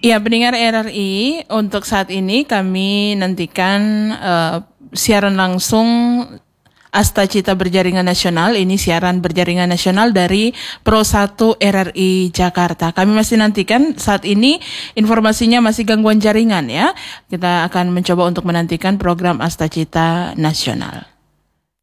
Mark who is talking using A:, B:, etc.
A: Ya, pendengar RRI, untuk saat ini kami nantikan siaran langsung Asta Cita Berjaringan Nasional. Ini siaran berjaringan nasional dari Pro 1 RRI Jakarta. Kami masih nantikan saat ini informasinya masih gangguan jaringan ya. Kita akan mencoba untuk menantikan program Asta Cita Nasional.